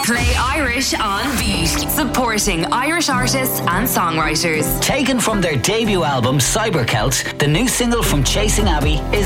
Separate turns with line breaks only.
Play Irish on Beat, supporting Irish artists and songwriters.
Taken from their debut album Cybercelt, the new single from Chasing Abbey is